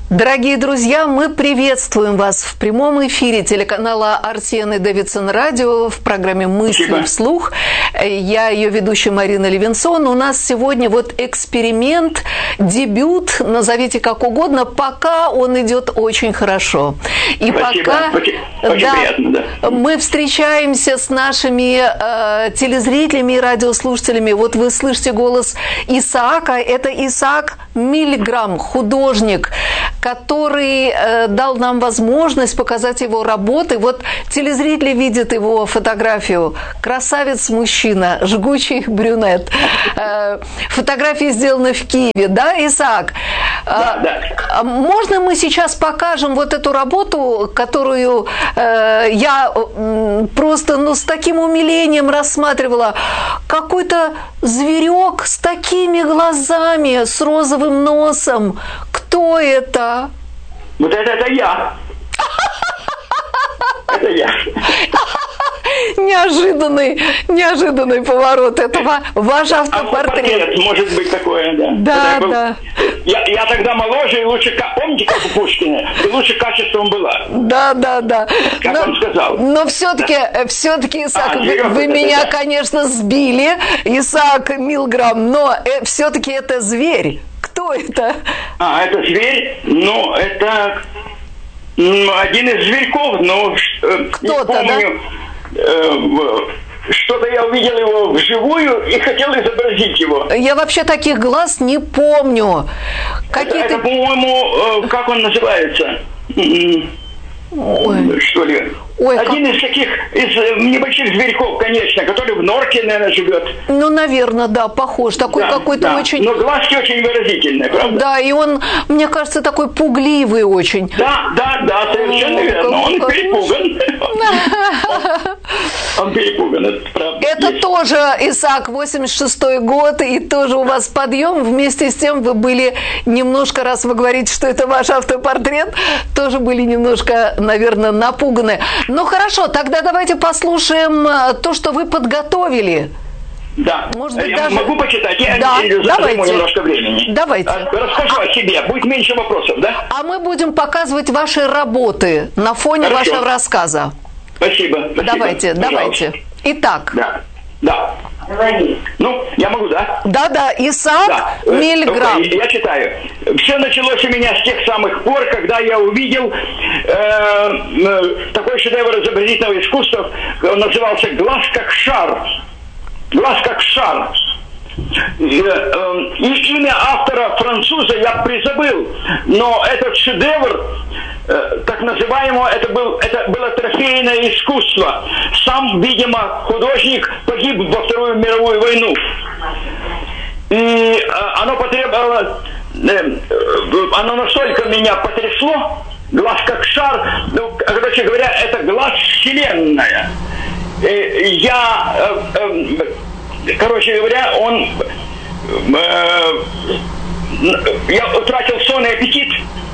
Дорогие друзья, мы приветствуем вас в прямом эфире телеканала Арсен и Дэвидсон Радио в программе «Мысли вслух». Я ее ведущая Марина Левинсон. У нас сегодня вот эксперимент, дебют, назовите как угодно, пока он идет очень хорошо. И спасибо. пока очень приятно, да. Мы встречаемся с нашими телезрителями и радиослушателями. Вот вы слышите голос Исаака. Это Исаак Мильграм, художник, который дал нам возможность показать его работы. Вот телезрители видят его фотографию. Красавец-мужчина, жгучий брюнет. Фотографии сделаны в Киеве, да, Исаак? Да. Можно мы сейчас покажем вот эту работу, которую я просто с таким умилением рассматривала? Какой-то зверек с такими глазами, с розовым носом. Кто это? Вот это я. Это я. Неожиданный поворот. Это ваш автопортрет. Может быть такое, да. Да. Я тогда моложе и лучше, помните, как у Пушкина? И лучше качеством была. Да. Как он сказал. Но все-таки, Исаак, вы меня, конечно, сбили, Исаак Мильграм, но все-таки это зверь. Кто это? Это зверь? Это один из зверьков, но кто-то, не помню. Что-то я увидел его вживую и хотел изобразить его. Я вообще таких глаз не помню. Это, по-моему, как он называется? Что ли? Один из таких, из небольших зверьков, конечно, который в норке, наверное, живет. Наверное, да, похож. Такой какой-то очень... Но глазки очень выразительные, правда? Да, и он, мне кажется, такой пугливый очень. Да, совершенно верно. Он перепуган. Он перепуган, это правда. Это тоже, Исаак, 86-й год, и тоже у вас подъем. Вместе с тем вы были немножко, раз вы говорите, что это ваш автопортрет, тоже были немножко, наверное, напуганы. Ну хорошо, тогда давайте послушаем то, что вы подготовили. Да. Может быть, я могу почитать? Я займу немножко времени. Давайте. Расскажу о себе, будет меньше вопросов, да? А мы будем показывать ваши работы на фоне вашего рассказа. Спасибо. Давайте. Итак. Да. Я могу, да? Да, Исаак Мильграм. Я читаю. Все началось у меня с тех самых пор, когда я увидел такой шедевр изобразительного искусства, он назывался «Глаз как шар». «Глаз как шар». И имя автора француза я призабыл, но этот шедевр, так называемое, это было трофейное искусство. Сам, видимо, художник погиб во Вторую мировую войну. И оно настолько меня потрясло, глаз как шар, короче говоря, это глаз вселенная. Я утратил сон и аппетит.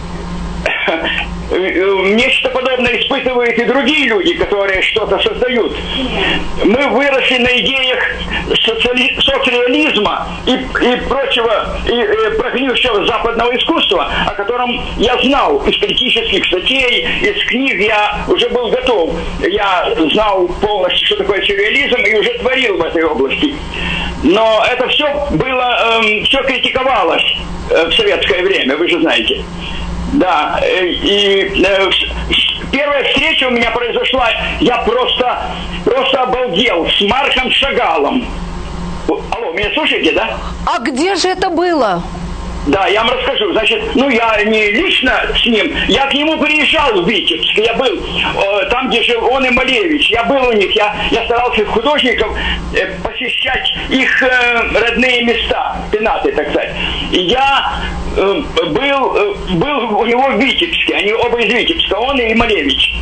Нечто подобное испытывают и другие люди, которые что-то создают. Мы выросли на идеях соцреализма и прочего, и прогнившего западного искусства, о котором я знал из критических статей, из книг я уже был готов. Я знал полностью, что такое сюрреализм, и уже творил в этой области. Но это все было, все критиковалось в советское время, вы же знаете. Да, и первая встреча у меня произошла, я просто обалдел, с Марком Шагалом. Алло, меня слушаете, да? А где же это было? Да, я вам расскажу. Значит, я не лично с ним, я к нему приезжал в Витебск, я был там, где жил он и Малевич, я был у них, я старался художников посещать их родные места, пенаты, так сказать. И я был у него в Витебске, они оба из Витебска, он и Малевич.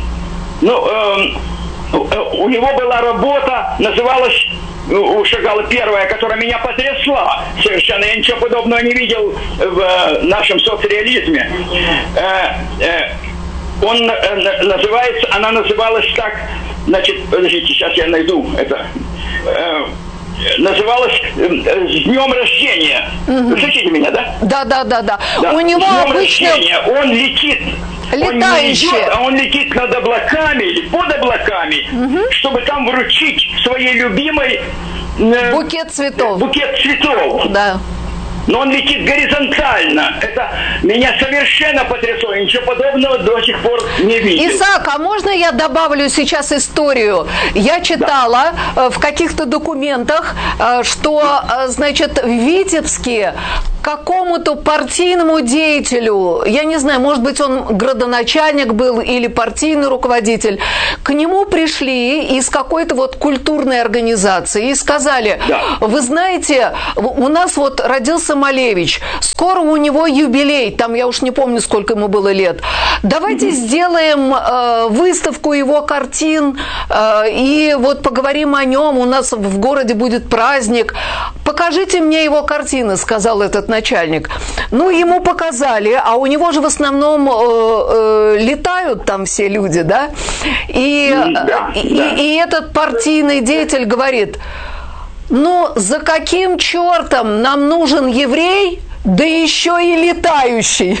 У него была работа, называлась у Шагала первая, которая меня потрясла совершенно. Я ничего подобного не видел в нашем соцреализме. Она называлась так, значит, подождите, сейчас я найду это. называлась «С днем рождения». Вы слышите меня, да? Да. У него с днем обычно... рождения. Он летит. Летающий. Он не идет, а он летит над облаками или под облаками, чтобы там вручить своей любимой... букет цветов. Букет цветов. Да. Но он летит горизонтально. Это меня совершенно потрясло. Ничего подобного до сих пор не видел. Исаак, а можно я добавлю сейчас историю? Я читала в каких-то документах, что, значит, в Витебске какому-то партийному деятелю, я не знаю, может быть, он градоначальник был или партийный руководитель, к нему пришли из какой-то вот культурной организации и сказали, вы знаете, у нас вот родился Малевич, скоро у него юбилей, там я уж не помню, сколько ему было лет, давайте сделаем выставку его картин и вот поговорим о нем, у нас в городе будет праздник, покажите мне его картины, сказал этот начальник. Ну, ему показали, а у него же в основном летают там все люди, да? И этот партийный деятель говорит, ну, за каким чертом нам нужен еврей, да еще и летающий?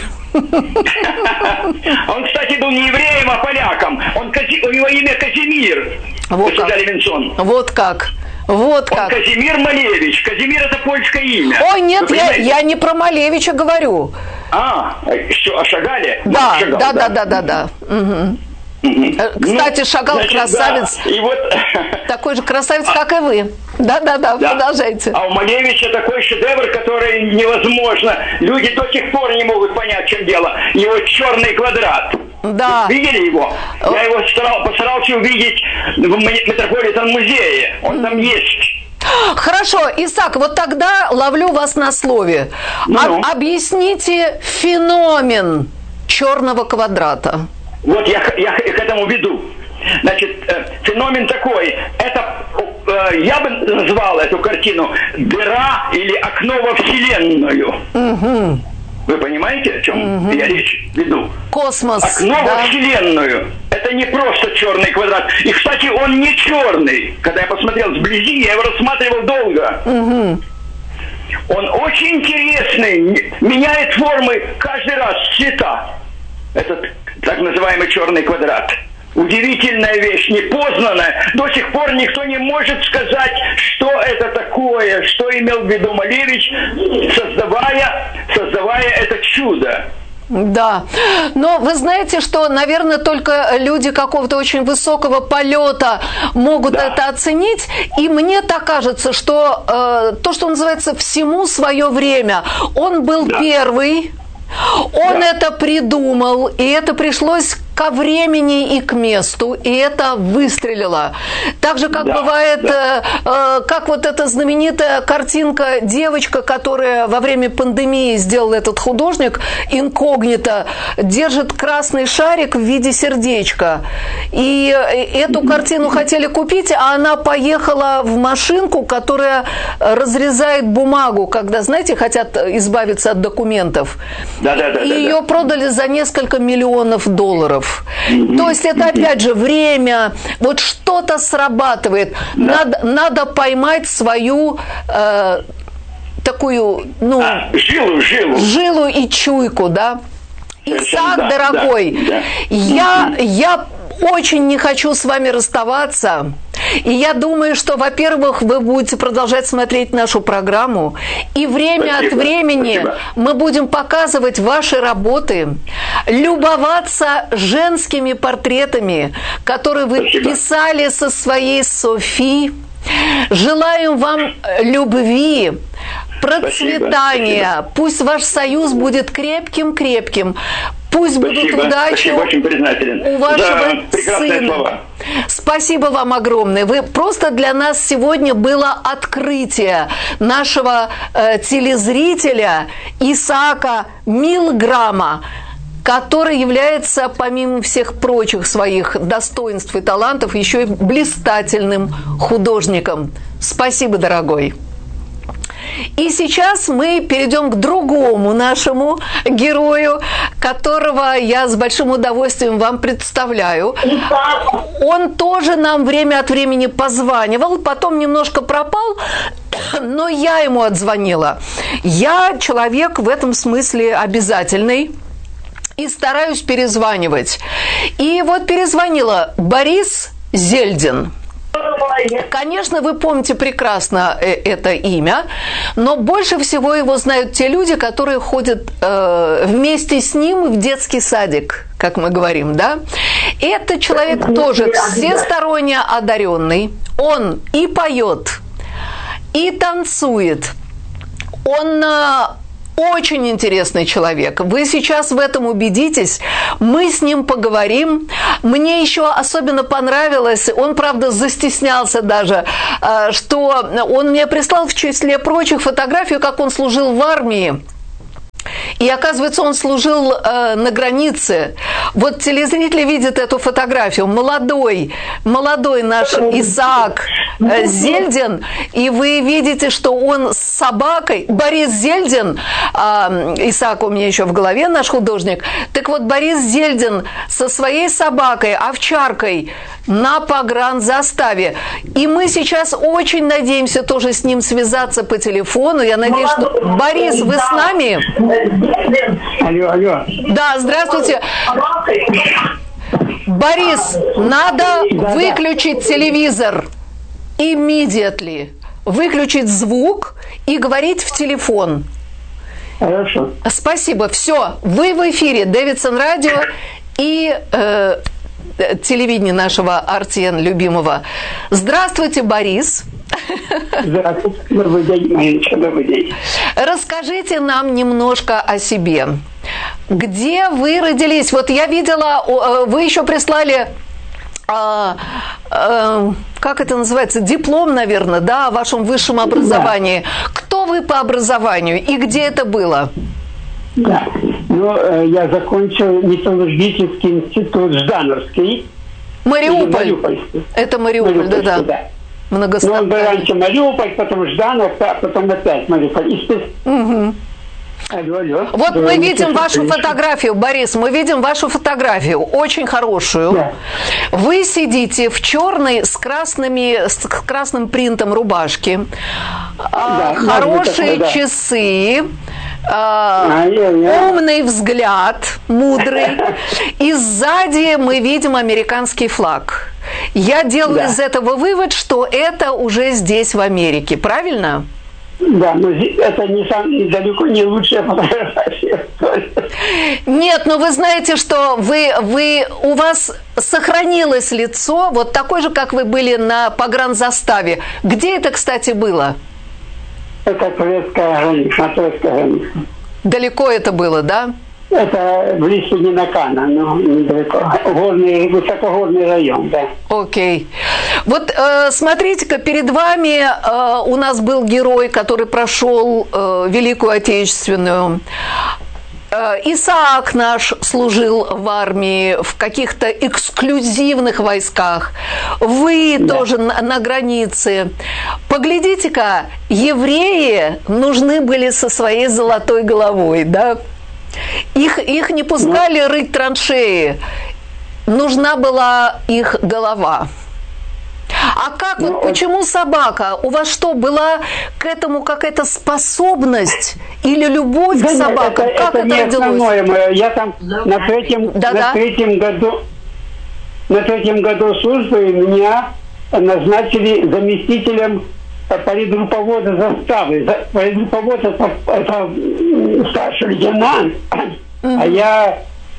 Он, кстати, был не евреем, а поляком. У него имя Казимир. Вот как. Вот как. Казимир Малевич. Казимир – это польское имя. Ой, нет, я не про Малевича говорю. Что, о Шагале? Да. Угу. Кстати, Шагал красавец. Да. И вот... такой же красавец, как и вы. Да, продолжайте. А у Малевича такой шедевр, который невозможно. Люди до сих пор не могут понять, в чем дело. Его «Черный квадрат». Да. Видели его? Я его постарался увидеть в Метрополитен-музее. Он там есть. Хорошо, Исаак, вот тогда ловлю вас на слове. Объясните феномен черного квадрата. Вот я к этому веду. Значит, феномен такой. Это, я бы назвал эту картину «Дыра» или «Окно во Вселенную». Угу. Вы понимаете, о чем я речь веду? Космос. Окно во Вселенную. Это не просто черный квадрат. И, кстати, он не черный. Когда я посмотрел сблизи, я его рассматривал долго. Угу. Он очень интересный. Меняет формы каждый раз, цвета. Этот так называемый черный квадрат. Удивительная вещь, непознанная. До сих пор никто не может сказать, что это такое, что имел в виду Малевич, создавая это чудо. Да, но вы знаете, что, наверное, только люди какого-то очень высокого полета могут это оценить, и мне так кажется, что то, что называется «всему свое время», он был первый, он это придумал, и это пришлось ко времени и к месту, и это выстрелило. Так же, как бывает, как вот эта знаменитая картинка «Девочка», которая во время пандемии сделал этот художник, инкогнито, держит красный шарик в виде сердечка. И эту картину хотели купить, а она поехала в машинку, которая разрезает бумагу, когда, знаете, хотят избавиться от документов. И ее продали за несколько миллионов $. То есть это опять же время, вот что-то срабатывает. Надо поймать свою такую, жилу и чуйку, да. Исаак, дорогой, я очень не хочу с вами расставаться. И я думаю, что, во-первых, вы будете продолжать смотреть нашу программу, и время от времени мы будем показывать ваши работы, любоваться женскими портретами, которые вы писали со своей Софи. Желаем вам любви, процветания. Пусть ваш союз будет крепким-крепким. Пусть будут удачи у вашего сына. Слова. Спасибо вам огромное. Вы просто для нас сегодня было открытие нашего телезрителя Исаака Милграма, который является, помимо всех прочих своих достоинств и талантов, еще и блистательным художником. Спасибо, дорогой. И сейчас мы перейдем к другому нашему герою, которого я с большим удовольствием вам представляю. Он тоже нам время от времени позванивал, потом немножко пропал, но я ему отзвонила. Я человек в этом смысле обязательный и стараюсь перезванивать. И вот перезвонила Борис Зельдин. Конечно, вы помните прекрасно это имя, но больше всего его знают те люди, которые ходят вместе с ним в детский садик, как мы говорим, да? Это человек тоже всесторонне одаренный. Он и поет, и танцует. Он очень интересный человек. Вы сейчас в этом убедитесь. Мы с ним поговорим. Мне еще особенно понравилось, он, правда, застеснялся даже, что он мне прислал в числе прочих фотографию, как он служил в армии. И, оказывается, он служил на границе. Вот телезрители видят эту фотографию. Молодой наш Исаак Зельдин. И вы видите, что он с собакой. Борис Зельдин, Исаак у меня еще в голове, наш художник. Так вот, Борис Зельдин со своей собакой, овчаркой, на погранзаставе. И мы сейчас очень надеемся тоже с ним связаться по телефону. Я надеюсь, что... Борис, вы с нами? Алло. Да, здравствуйте. Борис, надо выключить телевизор. Immediately. Выключить звук и говорить в телефон. Хорошо. Спасибо. Все, вы в эфире. Дэвидсон радио и телевидение нашего RTN любимого. Здравствуйте, Борис. Здравствуйте. Добрый день, Мариночка, добрый день. Расскажите нам немножко о себе. Где вы родились? Вот я видела, вы еще прислали, как это называется, диплом, наверное, да, о вашем высшем образовании. Да. Кто вы по образованию и где это было? Да, я закончил металлургический институт Ждановский. Мариуполь. Это Мариуполь, да. Он был раньше Мариуполь, потом Жданов, а потом опять Мариуполь. Угу. Алло. Вот мы видим вашу фотографию, Борис, мы видим вашу фотографию, очень хорошую. Да. Вы сидите в черной с красным принтом рубашки, хорошие часы, умный взгляд, мудрый, и сзади мы видим американский флаг. Я делаю из этого вывод, что это уже здесь, в Америке, правильно? Да, но это далеко не лучшая фотография. Нет, но вы знаете, что у вас сохранилось лицо, вот такое же, как вы были на погранзаставе. Где это, кстати, было? Это турецкая граница. Далеко это было, да? Это близко не Накана, но недалеко. Высокогорный район, да. Окей. Вот смотрите-ка, перед вами у нас был герой, который прошел Великую Отечественную. Исаак наш служил в армии, в каких-то эксклюзивных войсках. Вы тоже на границе. Поглядите-ка, евреи нужны были со своей золотой головой, да? Их не пускали рыть траншеи. Нужна была их голова. А как вот, почему собака? У вас что, была к этому какая-то способность или любовь к собакам? Как это не основное. Я там на третьем году службы меня назначили заместителем политруковода заставы. Политруковод это старший лейтенант, а я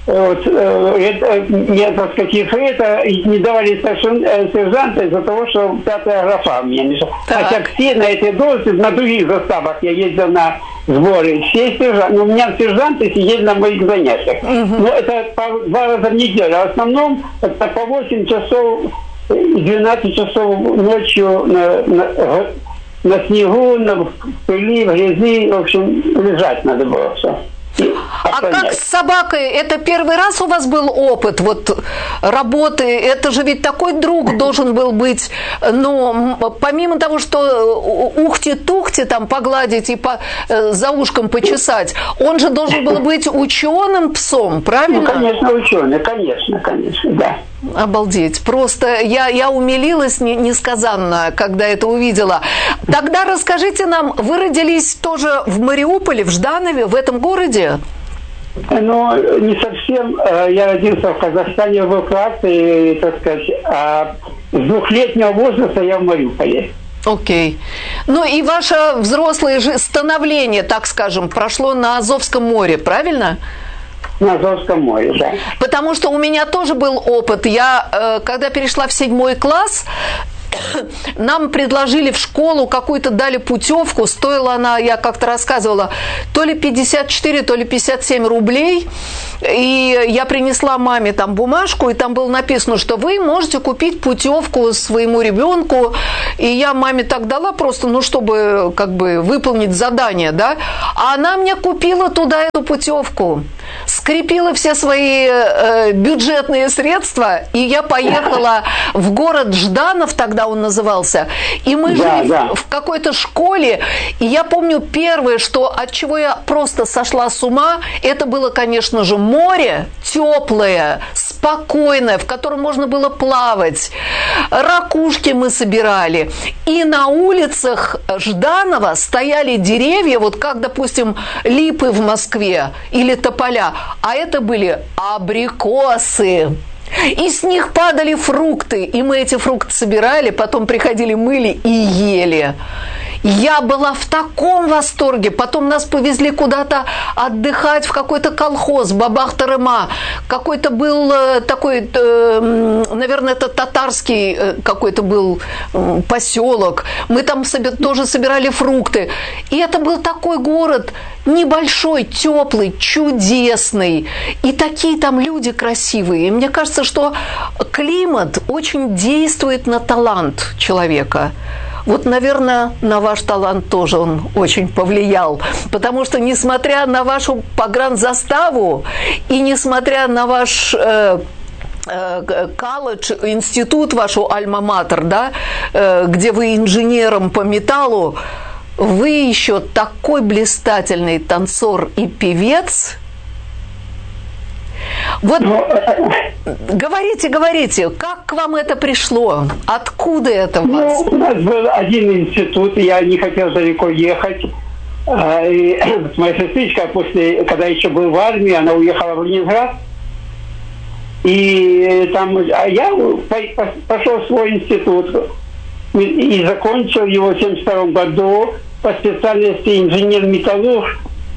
не давали сержанта из-за того, что 5-я графа у меня мешала. Хотя все на этой должности, на других заставах я ездил на сборы, все сержанты, у меня сержанты сидели на моих занятиях. Но это 2 раза в неделю, а в основном это по 8 часов, 12 часов ночью на снегу, в пыли, в грязи, в общем, лежать надо было все. как с собакой? Это первый раз у вас был опыт вот работы? Это же ведь такой друг должен был быть. Но помимо того, что ухти-тухти там погладить и за ушком почесать, он же должен был быть ученым псом, правильно? Ну, конечно, ученый, конечно, да. Обалдеть. Просто я умилилась несказанно, когда это увидела. Тогда расскажите нам, вы родились тоже в Мариуполе, в Жданове, в этом городе? Ну, не совсем. Я родился в Казахстане, в эвакуации, так сказать, а с 2-летнего возраста я в Мариуполе. Окей. Ну и ваше взрослое становление, так скажем, прошло на Азовском море, правильно? На Азовском море, да. Потому что у меня тоже был опыт. Я, когда перешла в 7 класс, нам предложили в школу какую-то, дали путевку, стоила она, я как-то рассказывала, то ли 54, то ли 57 рублей, и я принесла маме там бумажку, и там было написано, что вы можете купить путевку своему ребенку, и я маме так дала просто, ну, чтобы как бы выполнить задание, да, а она мне купила туда эту путевку, скрепила все свои бюджетные средства, и я поехала в город Жданов, тогда он назывался, и мы жили в какой-то школе, и я помню первое, от чего я просто сошла с ума, это было, конечно же, море теплое, спокойное, в котором можно было плавать, ракушки мы собирали, и на улицах Жданова стояли деревья, вот как, допустим, липы в Москве или тополя, а это были абрикосы. И с них падали фрукты, и мы эти фрукты собирали, потом приходили, мыли и ели. Я была в таком восторге. Потом нас повезли куда-то отдыхать в какой-то колхоз, Бабах-Тарыма. Какой-то был такой, наверное, это татарский какой-то был поселок. Мы там тоже собирали фрукты. И это был такой город небольшой, теплый, чудесный. И такие там люди красивые. И мне кажется, что климат очень действует на талант человека. Вот, наверное, на ваш талант тоже он очень повлиял, потому что, несмотря на вашу погранзаставу и несмотря на ваш колледж, институт, вашу альма-матер, да, где вы инженером по металлу, вы еще такой блистательный танцор и певец. Вот говорите, как к вам это пришло? Откуда это у вас? У нас был один институт, я не хотел далеко ехать. И моя сестричка, когда еще был в армии, она уехала в Ленинград. И там, я пошел в свой институт и закончил его в 1972 году по специальности инженер-металлург.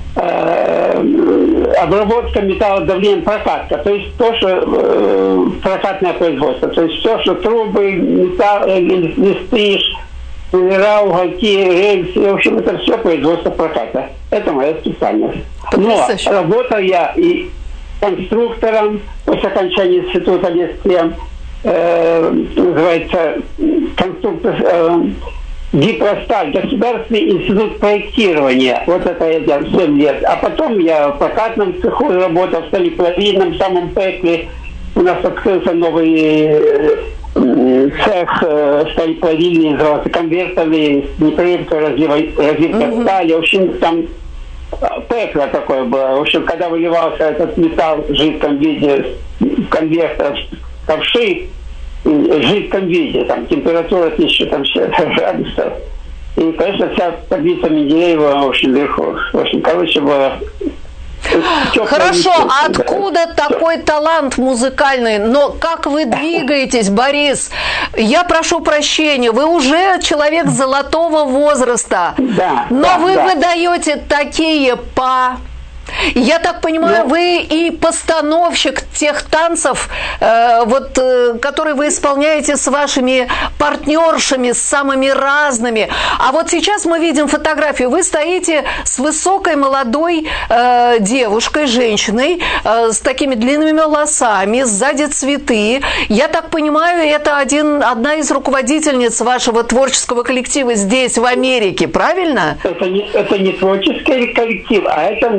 Обработка металла давлением прокатка, то есть то, что прокатное производство, то есть все, что трубы, металл, листы, уголки, рельсы, в общем, это все производство проката. Это моя специальность. Но работал я и конструктором после окончания института ЛЕС-7, называется конструктор, Гипросталь, Государственный институт проектирования. Вот это я делал 7 лет. А потом я в прокатном цеху работал, в сталеплавильном, в самом пекле. У нас открылся новый цех сталеплавильный, назывался конвертерный, непрерывная развивка стали. В общем, там пекло такое было. В общем, когда выливался этот металл в жидком виде в конвертер, ковши, в жидком виде, там температура 1000 градусов. И, конечно, вся таблица Менделеева очень легко. В общем, короче, было... Хорошо, а откуда такой талант музыкальный? Но как вы двигаетесь, Борис? Я прошу прощения, вы уже человек золотого возраста, но вы выдаете такие Я так понимаю, вы и постановщик тех танцев, которые вы исполняете с вашими партнершами, с самыми разными. А вот сейчас мы видим фотографию. Вы стоите с высокой молодой девушкой, женщиной, с такими длинными волосами, сзади цветы. Я так понимаю, это одна из руководительниц вашего творческого коллектива здесь, в Америке, правильно? Это не творческий коллектив, а это наша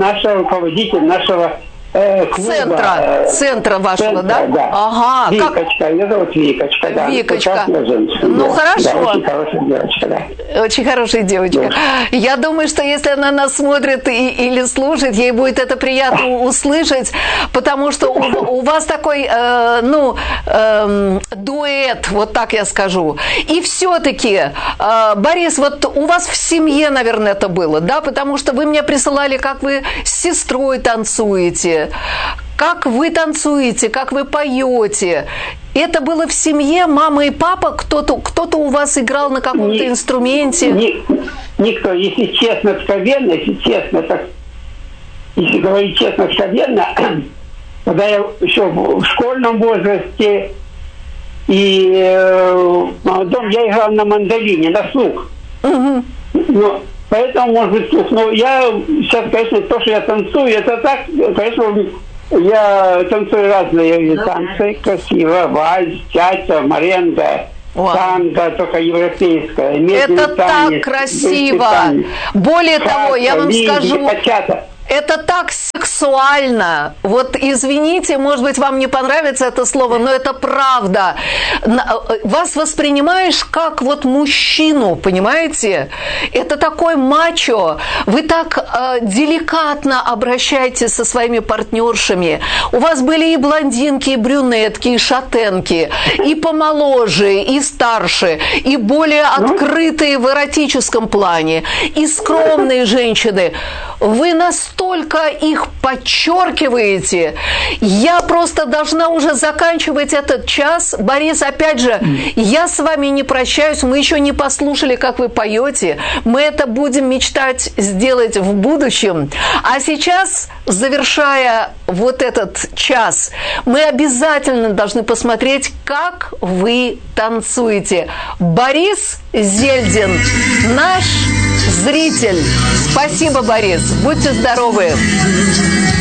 руководитель нашего клуба. Центра вашего, да? Ага. Викочка, ее зовут Викочка, да. Викочка. Ну, да. Хорошо. Да, очень хорошая девочка, да. Очень хорошая девочка. Да. Я думаю, что если она нас смотрит или слушает, ей будет это приятно услышать, потому что у вас такой, дуэт, вот так я скажу. И все-таки, Борис, вот у вас в семье, наверное, это было, да? Потому что вы мне присылали, как вы с сестрой танцуете. Как вы танцуете, как вы поете. Это было в семье, мама и папа? Кто-то у вас играл на каком-то инструменте? Никто. Если честно, откровенно, если говорить честно, откровенно, когда я еще в школьном возрасте и молодом, я играл на мандолине, на слух. Угу. Поэтому, может быть, слух. Но я сейчас, конечно, то, что я танцую, это так, конечно, я танцую разные танцы, красиво, вальс, чача, маренго, танго, только европейское. Это так красиво. Более того, я вам скажу... Это так сексуально. Вот извините, может быть, вам не понравится это слово, но это правда. Вас воспринимаешь как вот мужчину, понимаете? Это такой мачо. Вы так деликатно обращаетесь со своими партнершами. У вас были и блондинки, и брюнетки, и шатенки, и помоложе, и старше, и более открытые в эротическом плане, и скромные женщины. Вы настолько их подчеркиваете. Я просто должна уже заканчивать этот час. Борис, опять же, я с вами не прощаюсь. Мы еще не послушали, как вы поете. Мы это будем мечтать сделать в будущем. А сейчас, завершая вот этот час, мы обязательно должны посмотреть, как вы танцуете. Борис Зельдин, наш зритель. Спасибо, Борис. Будьте здоровы.